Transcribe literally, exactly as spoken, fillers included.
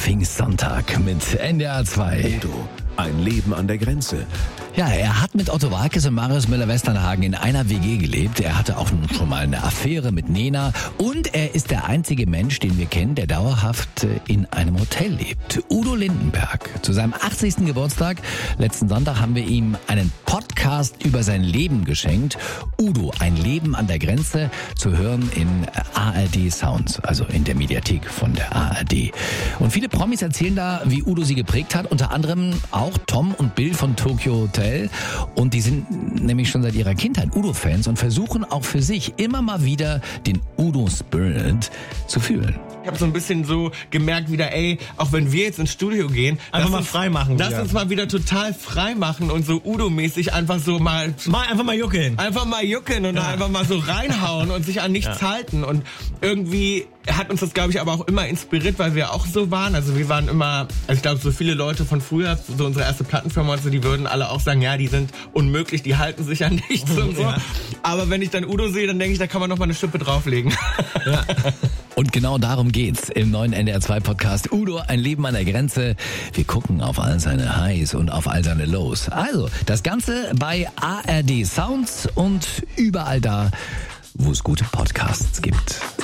Pfingstsonntag mit N D R zwei. Udo, ein Leben an der Grenze. Ja, er hat mit Otto Walkes und Marius Müller-Westernhagen in einer W G gelebt. Er hatte auch schon mal eine Affäre mit Nena. Und er ist der einzige Mensch, den wir kennen, der dauerhaft in einem Hotel lebt. Udo Lindenberg. Zu seinem achtzigsten Geburtstag, letzten Sonntag, haben wir ihm einen Podcast über sein Leben geschenkt. Udo, ein Leben an der Grenze, zu hören in A R D Sounds, also in der Mediathek von der A R D. Und viele Promis erzählen da, wie Udo sie geprägt hat. Unter anderem auch Tom und Bill von Tokyo Hotel. Und die sind nämlich schon seit ihrer Kindheit Udo-Fans und versuchen auch für sich immer mal wieder den Udo-Spirit zu fühlen. Ich habe so ein bisschen so gemerkt wieder, ey, auch wenn wir jetzt ins Studio gehen, einfach mal uns, frei machen. Lass wieder. uns mal wieder total frei machen und so Udo-mäßig einfach so mal... Mal einfach mal juckeln. Einfach mal juckeln und ja. einfach mal so reinhauen und sich an nichts ja. halten. Und irgendwie hat uns das, glaube ich, aber auch immer inspiriert, weil wir auch so waren. Also wir waren immer, also ich glaube, so viele Leute von früher, so unsere erste Plattenfirma und so, die würden alle auch sagen, ja, die sind unmöglich, die halten sich an nichts und so. Ja. Aber wenn ich dann Udo sehe, dann denke ich, da kann man noch mal eine Schippe drauflegen. Ja. Und genau darum geht's im neuen N D R zwei Podcast Udo, ein Leben an der Grenze. Wir gucken auf all seine Highs und auf all seine Lows. Also, das Ganze bei A R D Sounds und überall da, wo es gute Podcasts gibt.